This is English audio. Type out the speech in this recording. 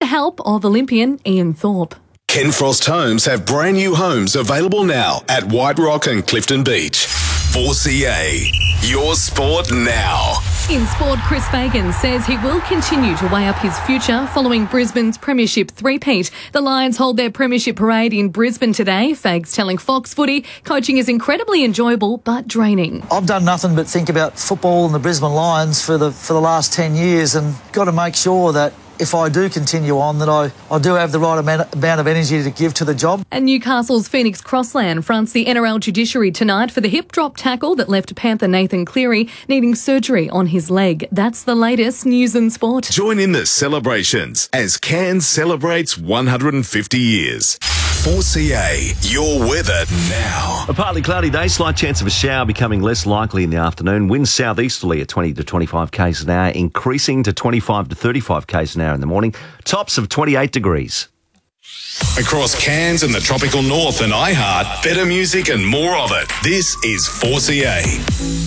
help of Olympian Ian Thorpe. Ken Frost Homes have brand new homes available now at White Rock and Clifton Beach. 4CA, your sport now. In sport, Chris Fagan says he will continue to weigh up his future following Brisbane's premiership three-peat. The Lions hold their premiership parade in Brisbane today. Fags telling Fox Footy coaching is incredibly enjoyable but draining. I've done nothing but think about football and the Brisbane Lions for the last 10 years, and got to make sure that if I do continue on, that I do have the right amount of energy to give to the job. And Newcastle's Phoenix Crossland fronts the NRL judiciary tonight for the hip drop tackle that left Panther Nathan Cleary needing surgery on his leg. That's the latest news and sport. Join in the celebrations as Cairns celebrates 150 years. 4CA, your weather now. A partly cloudy day, slight chance of a shower becoming less likely in the afternoon. Winds southeasterly at 20 to 25 k's an hour, increasing to 25 to 35 k's an hour in the morning. Tops of 28 degrees. Across Cairns and the tropical north and iHeart, better music and more of it. This is 4CA.